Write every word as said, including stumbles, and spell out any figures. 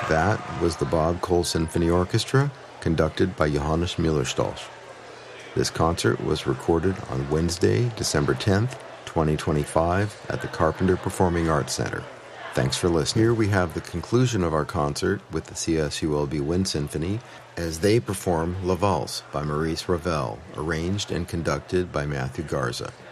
that was the Bob Cole Symphony Orchestra, conducted by Johannes Müller-Stolz. This concert was recorded on Wednesday, December tenth, twenty twenty-five, at the Carpenter Performing Arts Center. Thanks for listening. Here we have the conclusion of our concert with the C S U L B Wind Symphony as they perform La Valse by Maurice Ravel, arranged and conducted by Matthew Garza.